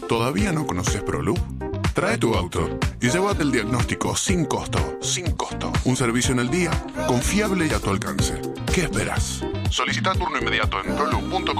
¿Todavía no conoces ProLoop? Trae tu auto y llévate el diagnóstico sin costo. Sin costo. Un servicio en el día, confiable y a tu alcance. ¿Qué esperas? Solicita turno inmediato en proloop.com.